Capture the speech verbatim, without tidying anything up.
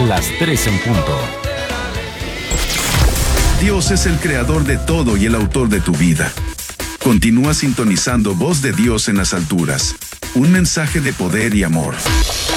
las tres en punto. Dios es el creador de todo y el autor de tu vida. Continúa sintonizando Voz de Dios en las alturas. Un mensaje de poder y amor.